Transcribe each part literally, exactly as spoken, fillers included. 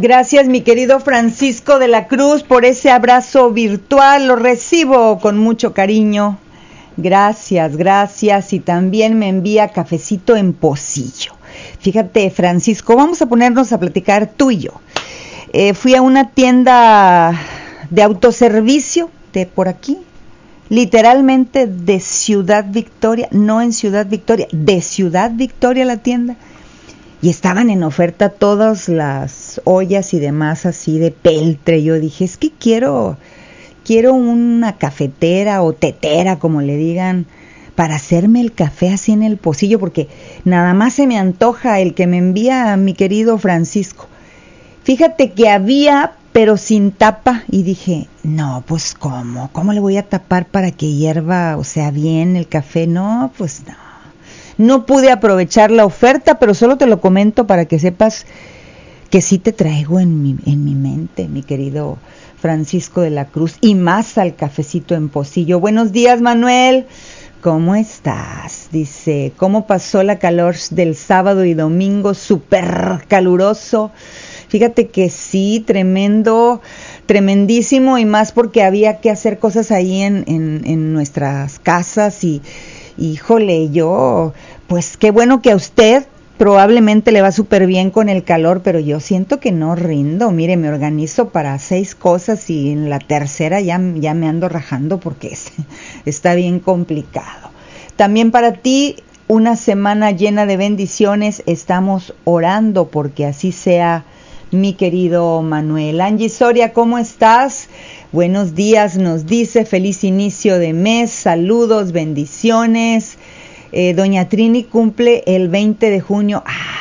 Gracias, mi querido Francisco de la Cruz, por ese abrazo virtual. Lo recibo con mucho cariño. Gracias, gracias. Y también me envía cafecito en pocillo. Fíjate, Francisco, vamos a ponernos a platicar tú y yo. Eh, fui a una tienda de autoservicio de por aquí, literalmente de Ciudad Victoria, no en Ciudad Victoria, de Ciudad Victoria la tienda. Y estaban en oferta todas las ollas y demás así de peltre. Yo dije, es que quiero, quiero una cafetera o tetera, como le digan, para hacerme el café así en el pocillo, porque nada más se me antoja el que me envía mi querido Francisco. Fíjate que había, pero sin tapa, y dije, no, pues ¿cómo? ¿Cómo le voy a tapar para que hierva, o sea, bien el café? No, pues no. No pude aprovechar la oferta, pero solo te lo comento para que sepas que sí te traigo en mi, en mi mente, mi querido Francisco de la Cruz, y más al cafecito en pocillo. Buenos días, Manuel. ¿Cómo estás? Dice, ¿cómo pasó la calor del sábado y domingo? Súper caluroso. Fíjate que sí, tremendo, tremendísimo, y más porque había que hacer cosas ahí en, en, en nuestras casas y... Híjole, yo, pues qué bueno que a usted probablemente le va súper bien con el calor, pero yo siento que no rindo. Mire, me organizo para seis cosas y en la tercera ya, ya me ando rajando porque es, está bien complicado. También para ti, una semana llena de bendiciones. Estamos orando porque así sea, mi querido Manuel. Angie Soria, ¿cómo estás? Buenos días, nos dice, feliz inicio de mes, saludos, bendiciones. Eh, Doña Trini cumple el veinte de junio.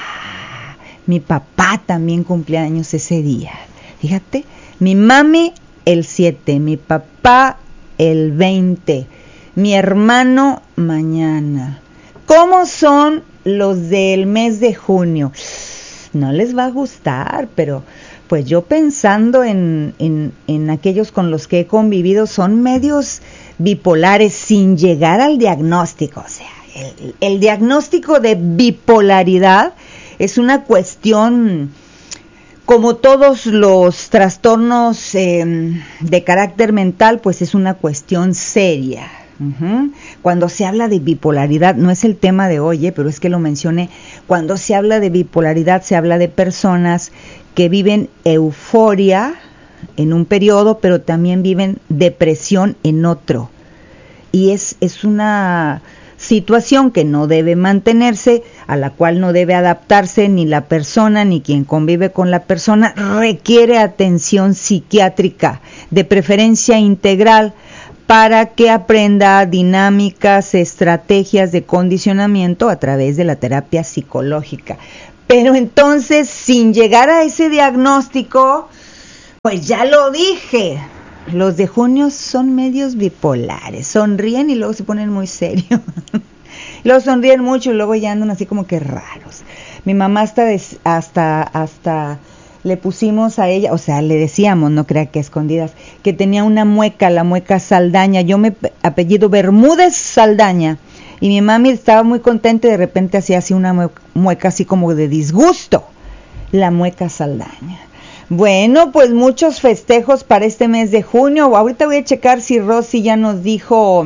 Ah, mi papá también cumpleaños ese día. Fíjate, mi mami el siete, mi papá el veinte, mi hermano mañana. ¿Cómo son los del mes de junio? No les va a gustar, pero... pues yo pensando en, en, en aquellos con los que he convivido, son medios bipolares sin llegar al diagnóstico. O sea, el, el diagnóstico de bipolaridad es una cuestión, como todos los trastornos eh, de carácter mental, pues es una cuestión seria. Uh-huh. Cuando se habla de bipolaridad, no es el tema de hoy, eh, pero es que lo mencioné, cuando se habla de bipolaridad se habla de personas que viven euforia en un periodo, pero también viven depresión en otro. Y es, es una situación que no debe mantenerse, a la cual no debe adaptarse ni la persona ni quien convive con la persona. Requiere atención psiquiátrica, de preferencia integral, para que aprenda dinámicas, estrategias de condicionamiento a través de la terapia psicológica. Pero entonces, sin llegar a ese diagnóstico, pues ya lo dije, los de junio son medios bipolares, sonríen y luego se ponen muy serios. Luego sonríen mucho y luego ya andan así como que raros. Mi mamá hasta, des, hasta, hasta le pusimos a ella, o sea, le decíamos, no crea que escondidas, que tenía una mueca, la mueca Saldaña. Yo me apellido Bermúdez Saldaña. Y mi mami estaba muy contenta y de repente hacía así una mueca así como de disgusto. La mueca Saldaña. Bueno, pues muchos festejos para este mes de junio. Ahorita voy a checar si Rosy ya nos dijo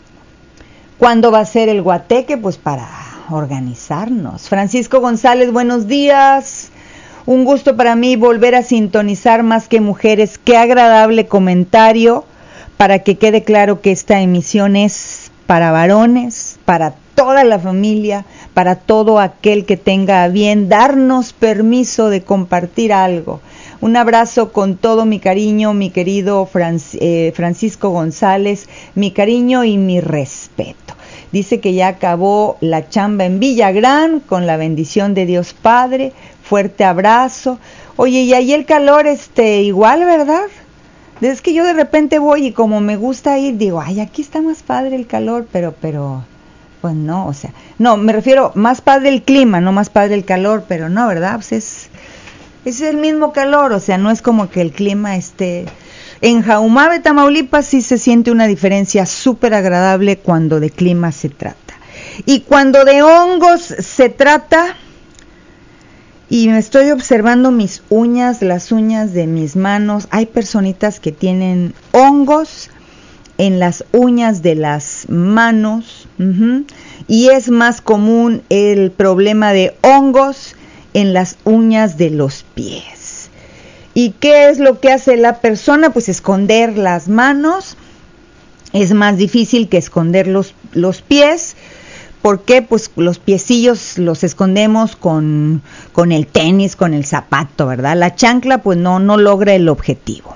cuándo va a ser el guateque, pues para organizarnos. Francisco González, buenos días. Un gusto para mí volver a sintonizar Más que Mujeres. Qué agradable comentario, para que quede claro que esta emisión es para varones, para toda la familia, para todo aquel que tenga a bien darnos permiso de compartir algo. Un abrazo con todo mi cariño, mi querido Franc- eh, Francisco González, mi cariño y mi respeto. Dice que ya acabó la chamba en Villagrán, con la bendición de Dios Padre. Fuerte abrazo. Oye, y ahí el calor, este, igual, ¿verdad? Es que yo de repente voy y como me gusta ir, digo, ay, aquí está más padre el calor, pero, pero, pues no, o sea, no, me refiero, más padre el clima, no más padre el calor, pero no, ¿verdad? Pues es, es el mismo calor, o sea, no es como que el clima esté... En Jaumabe, Tamaulipas, sí se siente una diferencia súper agradable cuando de clima se trata. Y cuando de hongos se trata, Y me estoy observando mis uñas, las uñas de mis manos. Hay personitas que tienen hongos en las uñas de las manos, uh-huh, y es más común el problema de hongos en las uñas de los pies. ¿Y qué es lo que hace la persona? Pues esconder las manos. Es más difícil que esconder los, los pies. ¿Por qué? Pues los piecillos los escondemos con, con el tenis, con el zapato, ¿verdad? La chancla pues no, no logra el objetivo.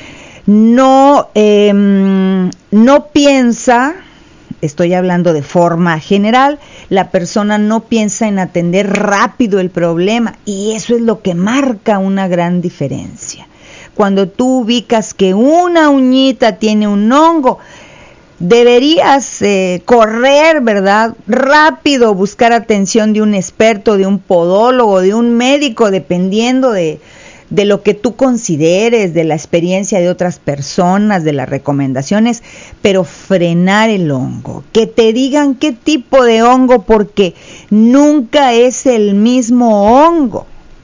No, eh, no piensa, estoy hablando de forma general, la persona no piensa en atender rápido el problema, y eso es lo que marca una gran diferencia. Cuando tú ubicas que una uñita tiene un hongo, deberías eh, correr, ¿verdad? Rápido, buscar atención de un experto, de un podólogo, de un médico, dependiendo de, de lo que tú consideres, de la experiencia de otras personas, de las recomendaciones, pero frenar el hongo. Que te digan qué tipo de hongo, porque nunca es el mismo hongo.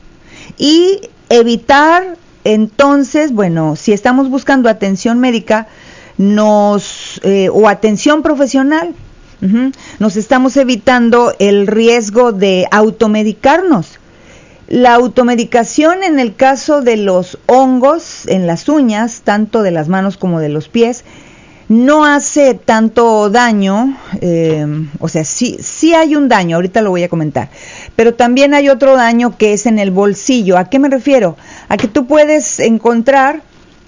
Y evitar, entonces, bueno, si estamos buscando atención médica, nos eh, o atención profesional, uh-huh, nos estamos evitando el riesgo de automedicarnos. La automedicación en el caso de los hongos en las uñas, tanto de las manos como de los pies, no hace tanto daño, eh, o sea, sí, sí hay un daño, ahorita lo voy a comentar, pero también hay otro daño que es en el bolsillo. ¿A qué me refiero? A que tú puedes encontrar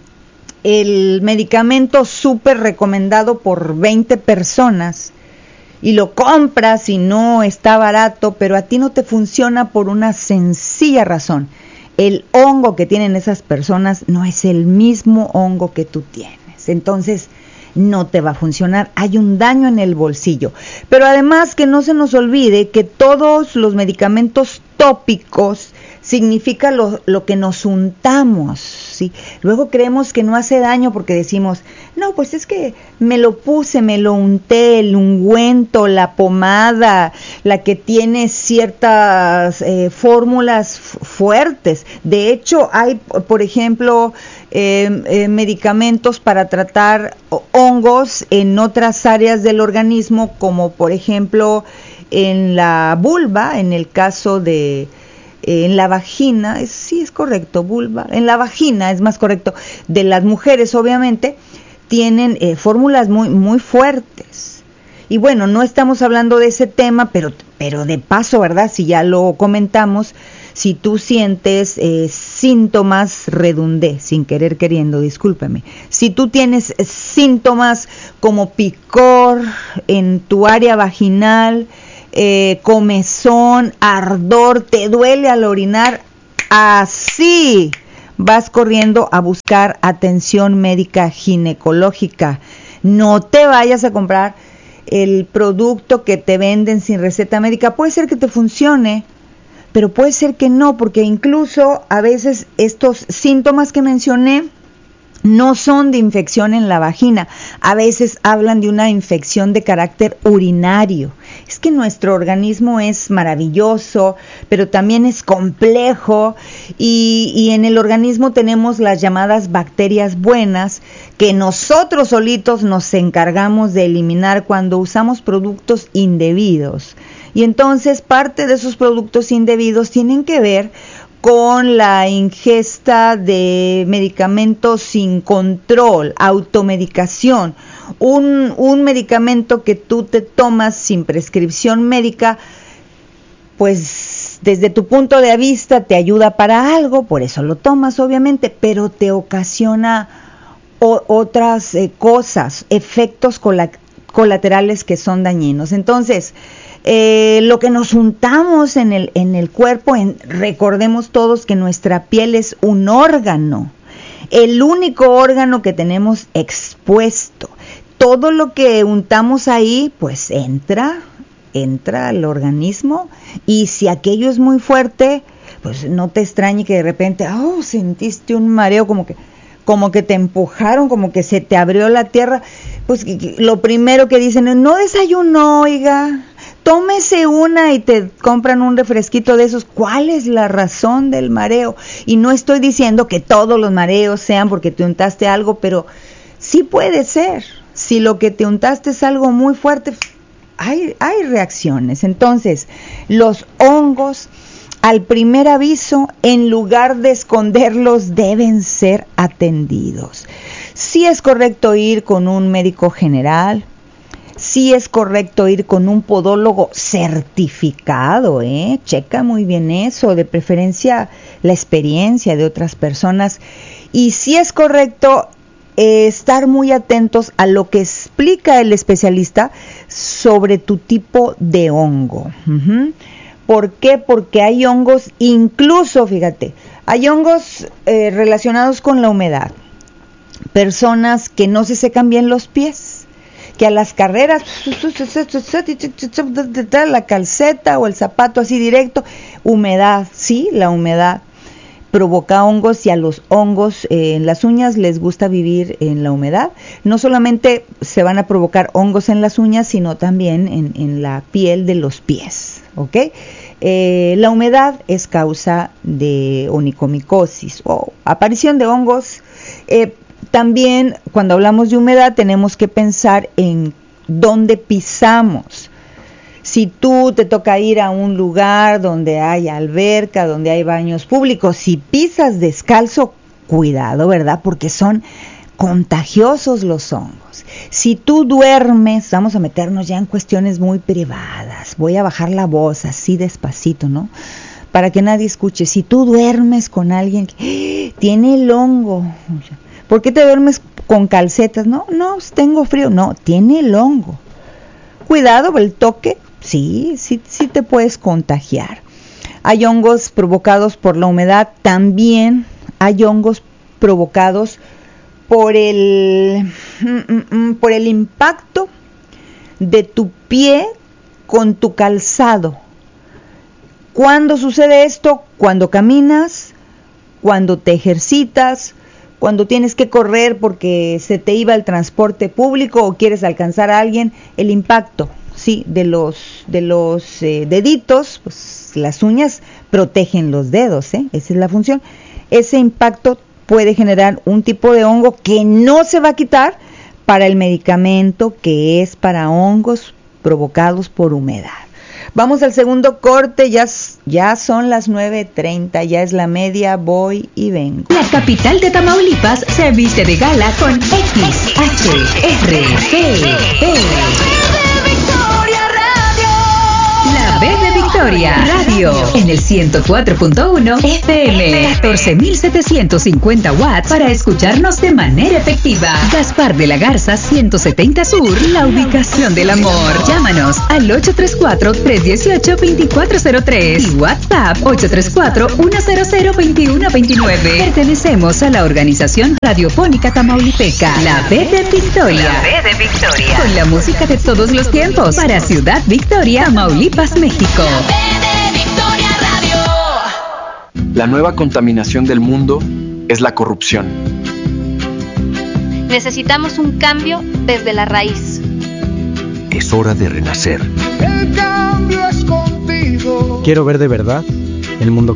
el medicamento súper recomendado por veinte personas y lo compras y no está barato, pero a ti no te funciona por una sencilla razón. El hongo que tienen esas personas no es el mismo hongo que tú tienes. Entonces, no te va a funcionar. Hay un daño en el bolsillo. Pero además, que no se nos olvide que todos los medicamentos tópicos significa lo, lo que nos untamos, ¿sí? Luego creemos que no hace daño porque decimos, no, pues es que me lo puse, me lo unté, el ungüento, la pomada, la que tiene ciertas eh, fórmulas f- fuertes. De hecho, hay, por ejemplo, eh, eh, medicamentos para tratar hongos en otras áreas del organismo, como por ejemplo en la vulva, en el caso de en la vagina, es, sí es correcto, vulva, en la vagina es más correcto, de las mujeres obviamente, tienen eh, fórmulas muy, muy fuertes. Y bueno, no estamos hablando de ese tema, pero, pero de paso, ¿verdad? Si ya lo comentamos, si tú sientes eh, síntomas, redundé, sin querer queriendo, discúlpeme, si tú tienes síntomas como picor en tu área vaginal, Eh, comezón, ardor, te duele al orinar, así vas corriendo a buscar atención médica ginecológica. No te vayas a comprar el producto que te venden sin receta médica. Puede ser que te funcione, pero puede ser que no, porque incluso a veces estos síntomas que mencioné no son de infección en la vagina, a veces hablan de una infección de carácter urinario. Es que nuestro organismo es maravilloso, pero también es complejo, y, y en el organismo tenemos las llamadas bacterias buenas, que nosotros solitos nos encargamos de eliminar cuando usamos productos indebidos. Y entonces parte de esos productos indebidos tienen que ver con la ingesta de medicamentos sin control, automedicación. Un, un medicamento que tú te tomas sin prescripción médica, pues desde tu punto de vista te ayuda para algo, por eso lo tomas obviamente, pero te ocasiona o, otras eh, cosas, efectos cola- colaterales que son dañinos. Entonces, Eh, lo que nos untamos en el, en el cuerpo, en, recordemos todos que nuestra piel es un órgano, el único órgano que tenemos expuesto. Todo lo que untamos ahí, pues entra, entra al organismo, y si aquello es muy fuerte, pues no te extrañe que de repente, oh, sentiste un mareo, como que, como que te empujaron, como que se te abrió la tierra, pues lo primero que dicen es, no desayunó, oiga, tómese una y te compran un refresquito de esos. ¿Cuál es la razón del mareo? Y no estoy diciendo que todos los mareos sean porque te untaste algo, pero sí puede ser. Si lo que te untaste es algo muy fuerte, hay, hay reacciones. Entonces, los hongos, al primer aviso, en lugar de esconderlos, deben ser atendidos. Sí es correcto ir con un médico general, sí es correcto ir con un podólogo certificado, ¿eh? Checa muy bien eso, de preferencia la experiencia de otras personas. Y sí es correcto eh, estar muy atentos a lo que explica el especialista sobre tu tipo de hongo. Uh-huh. ¿Por qué? Porque hay hongos, incluso, fíjate, hay hongos eh, relacionados con la humedad. Personas que no se secan bien los pies, que a las carreras, la calceta o el zapato así directo, humedad, sí, la humedad provoca hongos y a los hongos eh, en las uñas les gusta vivir en la humedad. No solamente se van a provocar hongos en las uñas, sino también en, en la piel de los pies, ¿ok? Eh, la humedad es causa de onicomicosis o aparición de hongos. Eh, también cuando hablamos de humedad tenemos que pensar en dónde pisamos. Si tú te toca ir a un lugar donde hay alberca, donde hay baños públicos, si pisas descalzo, cuidado, ¿verdad? Porque son contagiosos los hongos. Si tú duermes, vamos a meternos ya en cuestiones muy privadas, voy a bajar la voz así despacito, ¿no? Para que nadie escuche. Si tú duermes con alguien que tiene el hongo, ¿por qué te duermes con calcetas? No, no, tengo frío. No, tiene el hongo. Cuidado, el toque. Sí, sí, sí te puedes contagiar. Hay hongos provocados por la humedad, también hay hongos provocados por el, por el impacto de tu pie con tu calzado. ¿Cuándo sucede esto? Cuando caminas, cuando te ejercitas, cuando tienes que correr porque se te iba el transporte público o quieres alcanzar a alguien, el impacto. Sí, de los de los eh, deditos, pues las uñas protegen los dedos, ¿eh? Esa es la función. Ese impacto puede generar un tipo de hongo que no se va a quitar para el medicamento que es para hongos provocados por humedad. Vamos al segundo corte, ya, ya son las nueve treinta, ya es la media, voy y vengo. La capital de Tamaulipas se viste de gala con X H R G E. La B de Victoria Radio en el ciento cuatro punto uno F M, catorce mil setecientos cincuenta watts para escucharnos de manera efectiva. Gaspar de la Garza ciento setenta Sur, la ubicación del amor. Llámanos al ocho tres cuatro, tres uno ocho, dos cuatro cero tres y WhatsApp ocho tres cuatro, uno cero cero, dos uno dos nueve. Pertenecemos a la organización radiofónica tamaulipeca, la B de Victoria. La B de Victoria. Con la música de todos los tiempos para Ciudad Victoria, Tamaulipas, México. La nueva contaminación del mundo es la corrupción. Necesitamos un cambio desde la raíz. Es hora de renacer. El cambio es contigo. Quiero ver de verdad el mundo